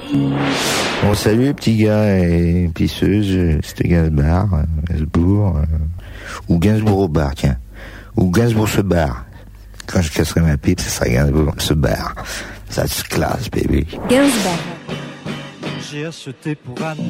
Bon, salut les petits gars et pisseuses, c'était Gainsbourg, ou Gainsbourg au bar, tiens. Ou Gainsbourg se barre. Quand je casserai ma pipe, ça sera Gainsbourg se barre. Ça se classe, baby. Gainsbourg. J'ai acheté pour Anne